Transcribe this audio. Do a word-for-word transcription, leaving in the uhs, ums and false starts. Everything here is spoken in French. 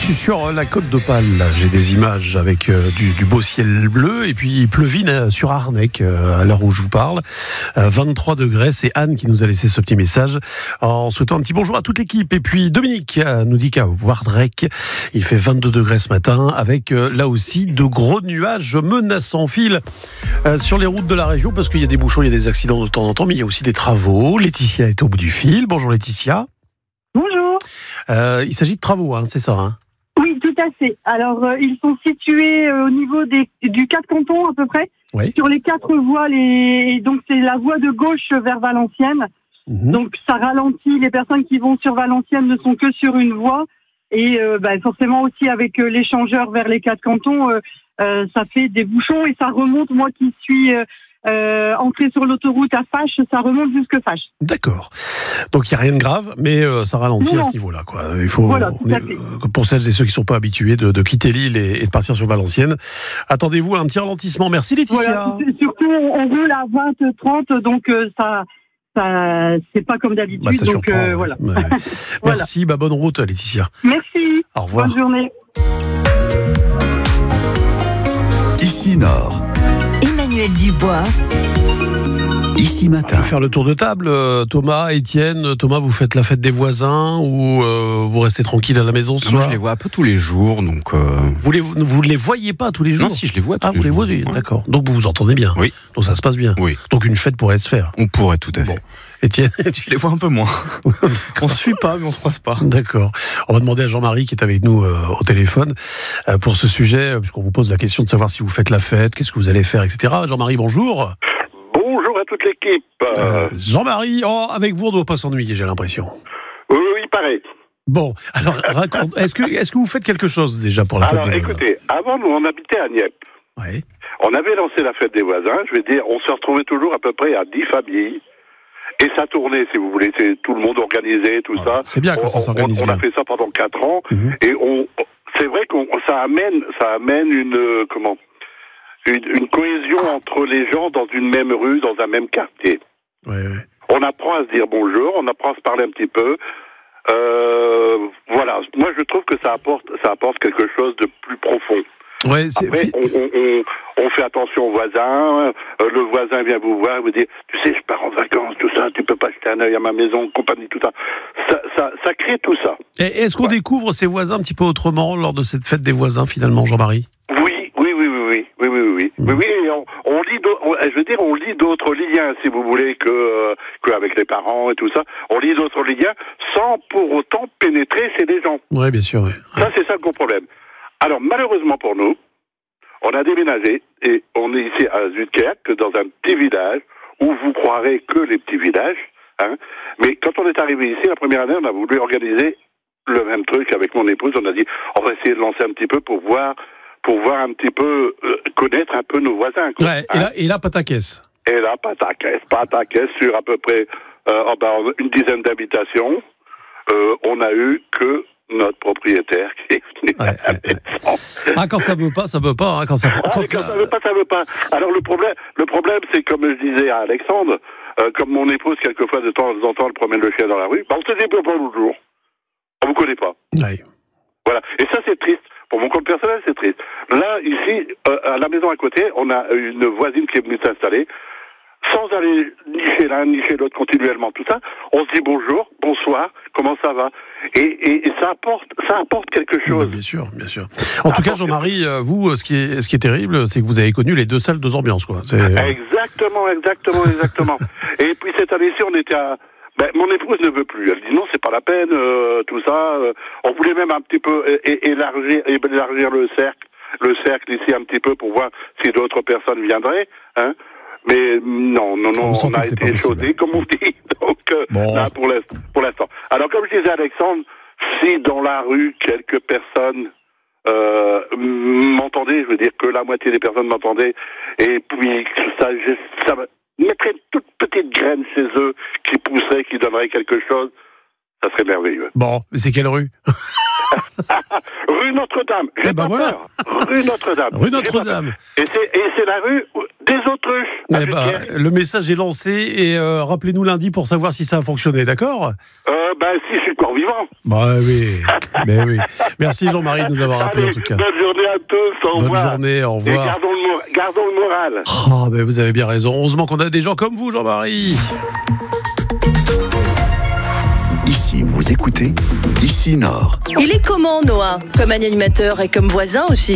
suis sur la côte d'Opale, j'ai des images avec euh, du, du beau ciel bleu et puis il pleuvine sur Arnec euh, à l'heure où je vous parle. Euh, vingt-trois degrés, c'est Anne qui nous a laissé ce petit message en souhaitant un petit bonjour à toute l'équipe. Et puis Dominique euh, nous dit qu'à Wardrec, il fait vingt-deux degrés ce matin avec euh, là aussi de gros nuages menaçants. Fil euh, sur les routes de la région parce qu'il y a des bouchons, il y a des accidents de temps en temps, mais il y a aussi des travaux. Laetitia est au bout du fil. Bonjour Laetitia. Bonjour. Euh, il s'agit de travaux, hein, c'est ça hein? Oui, tout à fait. Alors, euh, ils sont situés euh, au niveau des, du quatre cantons à peu près, Oui. sur les quatre voies. Les, donc, c'est la voie de gauche vers Valenciennes. Mmh. Donc, ça ralentit. Les personnes qui vont sur Valenciennes ne sont que sur une voie. Et euh, bah, forcément aussi avec euh, l'échangeur vers les quatre cantons, euh, euh, ça fait des bouchons et ça remonte. Moi qui suis euh, euh, entrée sur l'autoroute à Fâche, ça remonte jusque Fâche. D'accord. Donc il n'y a rien de grave, mais euh, ça ralentit Non, à non. ce niveau-là, quoi. Il faut, Voilà, tout on est, à fait. euh, pour celles et ceux qui ne sont pas habitués de, de quitter l'île et, et de partir sur Valenciennes, attendez-vous à un petit ralentissement. Merci Laetitia. Voilà, c'est- surtout on, on roule à vingt trente, donc euh, ça, ça, c'est pas comme d'habitude. Bah, ça donc surprend. euh, Ouais. voilà. Ouais. Voilà. Merci, bah, bonne route Laetitia. Merci. Au revoir. Bonne journée. Ici Nord, Emmanuel Dubois, ici Je Matin. vais faire le tour de table. Euh, Thomas, Étienne, Thomas, vous faites la fête des voisins ou euh, vous restez tranquille à la maison ce Moi, soir? je les vois un peu tous les jours, donc. Euh... Vous les, vous les voyez pas tous les jours? Non, si je les vois tous Ah, les vous les jours. voyez, Ouais. d'accord. Donc vous vous entendez bien. Oui. Donc ça se passe bien. Oui, Donc une fête pourrait se faire. on pourrait tout à fait. Bon. Étienne, Je les vois un peu moins. On se suit pas, mais on se croise pas. d'accord. On va demander à Jean-Marie qui est avec nous euh, au téléphone euh, pour ce sujet, euh, puisqu'on vous pose la question de savoir si vous faites la fête, qu'est-ce que vous allez faire, et cetera. Jean-Marie, bonjour. Bonjour à toute l'équipe. Euh, Euh, Jean-Marie, oh, avec vous, on ne doit pas s'ennuyer, j'ai l'impression. oui, oui, pareil. Bon, alors, raconte, est-ce que, est-ce que vous faites quelque chose déjà pour la fête Alors, des voisins? écoutez, avant, nous, on habitait à Nieppe. Ouais. On avait lancé la fête des voisins. Je vais dire, on se retrouvait toujours à peu près à dix familles. Et ça tournait, si vous voulez. C'est tout le monde organisé, tout Voilà. ça. C'est bien quand ça On- s'organise on, on a bien. fait ça pendant quatre ans. Mhm. Et on, c'est vrai qu'on, ça amène, ça amène une, euh, comment, une, une cohésion entre les gens dans une même rue, dans un même quartier. Ouais, ouais. On apprend à se dire bonjour, on apprend à se parler un petit peu. Euh, voilà, moi je trouve que ça apporte, ça apporte quelque chose de plus profond. Ouais, c'est, Après, fi- on, on, on, on fait attention aux voisins, euh, le voisin vient vous voir, vous dire, tu sais, je pars en vacances, tout ça, tu peux pas jeter un œil à ma maison, compagnie, tout ça. Ça, ça, ça crée tout ça. Et est-ce qu'on Ouais. découvre ses voisins un petit peu autrement lors de cette fête des voisins, finalement, Jean-Marie? Oui, oui, oui, oui, oui, oui, oui, oui, Mm. oui, oui, et on, on lit, d'au- on- je veux dire, on lit d'autres liens, si vous voulez, que euh, qu'avec les parents et tout ça. On lit d'autres liens sans pour autant pénétrer chez les gens. Oui, bien sûr. Ouais. Ça, c'est ça le gros problème. Alors, malheureusement pour nous, on a déménagé et on est ici à Zuidkerk, dans un petit village où vous croirez que les petits villages. Hein. Mais quand on est arrivé ici, la première année, on a voulu organiser le même truc avec mon épouse. On a dit, on va essayer de lancer un petit peu pour voir, pour voir un petit peu, euh, connaître un peu nos voisins. Quoi. Ouais, et Hein. là, et là, pas ta caisse. Et là, pas ta caisse, pas ta caisse sur à peu près euh, oh ben, une dizaine d'habitations. Euh, on a eu que notre propriétaire qui est venu Ouais, à la ouais, ouais. maison. Ah, quand ça veut pas, ça veut pas. Hein, quand ça, Ah, quand mais quand la- ça veut pas, ça veut pas. Alors le problème, le problème, c'est comme je disais à Alexandre, euh, comme mon épouse quelquefois de temps en temps elle promène le chien dans la rue, bah, on se dit pas l'autre jour. On vous connaît pas. Ouais. Voilà. Et ça c'est triste. Pour mon compte personnel, c'est triste. Là, ici, euh, à la maison à côté, on a une voisine qui est venue s'installer, sans aller ni chez l'un ni chez l'autre continuellement, tout ça. On se dit bonjour, bonsoir, comment ça va, et, et, et ça apporte, ça apporte quelque chose. Bien sûr, bien sûr. En tout cas, Jean-Marie, euh, vous, ce qui est, ce qui est terrible, c'est que vous avez connu les deux salles, deux ambiances, quoi. C'est, euh, Exactement, exactement, exactement. Et puis cette année-ci, on était à... Ben, mon épouse ne veut plus. Elle dit non, c'est pas la peine, euh, tout ça. euh, on voulait même un petit peu é- é- élargir, élargir le cercle, le cercle ici un petit peu pour voir si d'autres personnes viendraient. Hein. Mais non, non, non, Vous on sentez a que c'est pas été possible. chaudés, comme on dit. Donc euh, Bon. là, pour l'instant, pour l'instant. Alors comme je disais à Alexandre, si dans la rue quelques personnes euh, m'entendaient, je veux dire que la moitié des personnes m'entendaient, et puis ça, je- ça mettrait une toute petite graine chez eux qui pousserait, qui donnerait quelque chose, ça serait merveilleux. Bon, mais c'est quelle rue? Rue Notre-Dame, j'ai Eh ben pas voilà. peur. Rue Notre-Dame. Rue J'ai pas Notre-Dame. peur. Et c'est, et c'est la rue où, des autruches. Eh ben, le message est lancé et euh, rappelez-nous lundi pour savoir si ça a fonctionné, d'accord? Euh, ben, si je suis encore vivant. Bah oui, mais oui. Merci Jean-Marie de nous avoir appelé en tout cas. Bonne journée à tous, au Bonne revoir. journée, au Et revoir. gardons le, mo- gardons le moral. Oh, ben vous avez bien raison. Heureusement qu'on a des gens comme vous, Jean-Marie. Ici, vous écoutez Ici Nord. Il est comment, Noah? Comme animateur et comme voisin aussi.